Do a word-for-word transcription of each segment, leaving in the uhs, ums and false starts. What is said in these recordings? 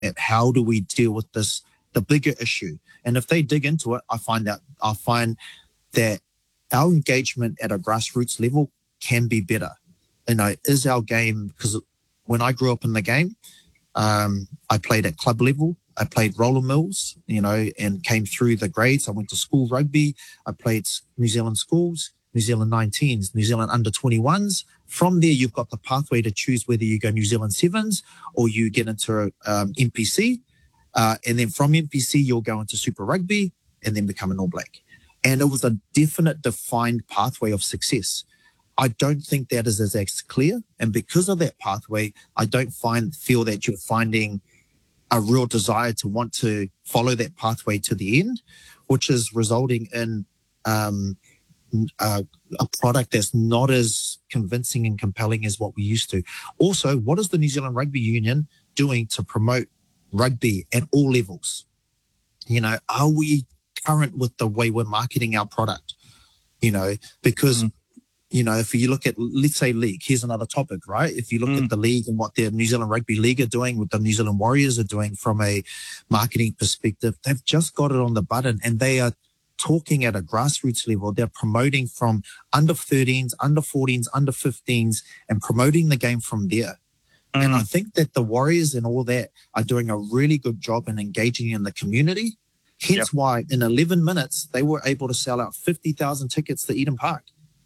at how do we deal with this, the bigger issue. And if they dig into it, I find out, I find that our engagement at a grassroots level can be better. You know, is our game, because when I grew up in the game, um, I played at club level. I played roller mills, you know, and came through the grades. I went to school rugby. I played New Zealand schools, New Zealand nineteens, New Zealand under twenty-ones. From there, you've got the pathway to choose whether you go New Zealand sevens or you get into um, N P C. Uh, and then from N P C, you'll go into Super Rugby and then become an All Black. And it was a definite, defined pathway of success. I don't think that is as clear. And because of that pathway, I don't find feel that you're finding a real desire to want to follow that pathway to the end, which is resulting in um, a, a product that's not as convincing and compelling as what we used to. Also, what is the New Zealand Rugby Union doing to promote rugby at all levels? You know, are we current with the way we're marketing our product? You know, because mm. You know, if you look at, let's say, league, here's another topic, right? If you look mm. at the league and what the New Zealand Rugby League are doing, what the New Zealand Warriors are doing from a marketing perspective, they've just got it on the button and they are talking at a grassroots level. They're promoting from under thirteens, under fourteens, under fifteens and promoting the game from there. Mm. And I think that the Warriors and all that are doing a really good job in engaging in the community. Hence yep. why in eleven minutes, they were able to sell out fifty thousand tickets to Eden Park.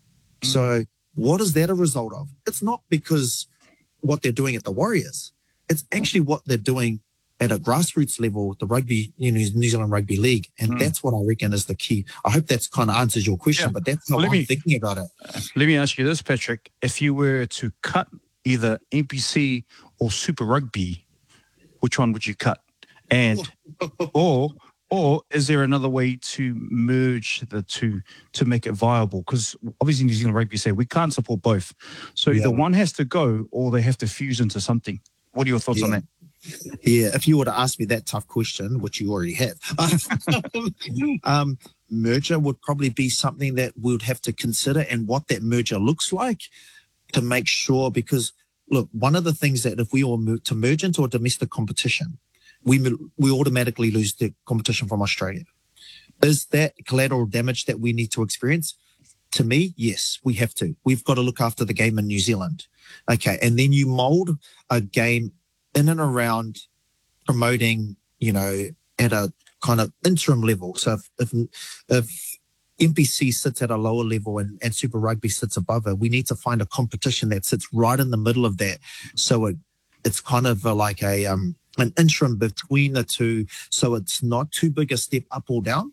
So what is that a result of? It's not because what they're doing at the Warriors. It's actually what they're doing at a grassroots level, the rugby, you know, New Zealand Rugby League. And mm. that's what I reckon is the key. I hope that's kind of answers your question, yeah. but that's how well, I'm me, thinking about it. Let me ask you this, Patrick. If you were to cut either N P C or Super Rugby, which one would you cut? And, or... Or is there another way to merge the two to make it viable? Because obviously New Zealand Rugby say we can't support both. So yeah. either one has to go or they have to fuse into something. What are your thoughts yeah. on that? Yeah, if you were to ask me that tough question, which you already have, um, merger would probably be something that we would have to consider and what that merger looks like to make sure. Because, look, one of the things that if we all move to merge into a domestic competition, we we automatically lose the competition from Australia. Is that collateral damage that we need to experience? To me, yes, we have to. We've got to look after the game in New Zealand. Okay, and then you mold a game in and around promoting, you know, at a kind of interim level. So if if, if N P C sits at a lower level and, and Super Rugby sits above it, we need to find a competition that sits right in the middle of that. So it it's kind of a, like a um. an interim between the two, so it's not too big a step up or down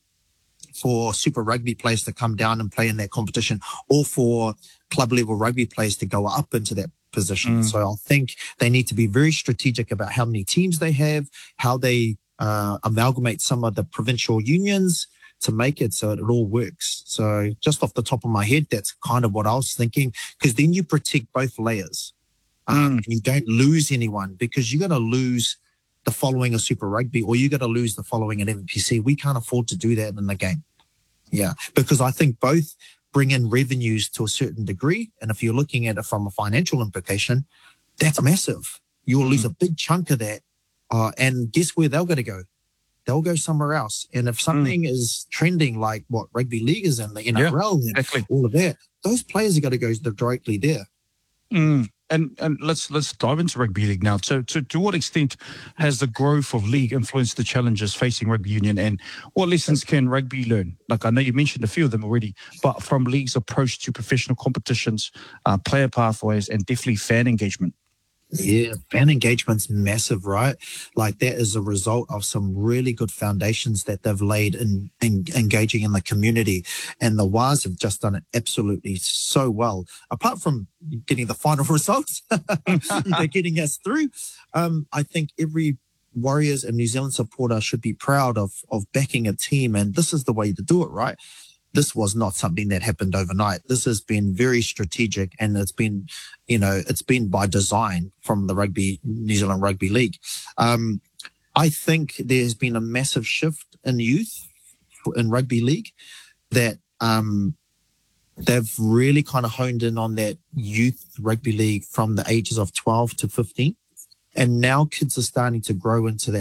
for Super Rugby players to come down and play in that competition, or for club level rugby players to go up into that position. Mm. So I think they need to be very strategic about how many teams they have, how they uh, amalgamate some of the provincial unions to make it so it all works. So just off the top of my head, that's kind of what I was thinking, because then you protect both layers. Um, mm. and you don't lose anyone, because you're going to lose the following of Super Rugby, or you got to lose the following at N P C. We can't afford to do that in the game. Yeah, because I think both bring in revenues to a certain degree. And if you're looking at it from a financial implication, that's massive. You will lose a big chunk of that. Uh, and guess where they're going to go? They'll go somewhere else. And if something mm. is trending like what rugby league is in, the N R L, yeah, exactly. and all of that, those players are going to go directly there. Mm. And and let's let's dive into rugby league now. So, to to what extent has the growth of league influenced the challenges facing rugby union, and what lessons can rugby learn? Like, I know you mentioned a few of them already, but from league's approach to professional competitions, uh, player pathways, and definitely fan engagement. Yeah, fan engagement's massive, right? Like, that is a result of some really good foundations that they've laid in, in engaging in the community. And the Waz have just done it absolutely so well. Apart from getting the final results, they're getting us through. Um, I think every Warriors and New Zealand supporter should be proud of of backing a team. And this is the way to do it, right? This was not something that happened overnight. This has been very strategic, and it's been, you know, it's been by design from the rugby, New Zealand Rugby League. Um, I think there's been a massive shift in youth in rugby league that um, they've really kind of honed in on that youth rugby league from the ages of twelve to fifteen. And now kids are starting to grow into that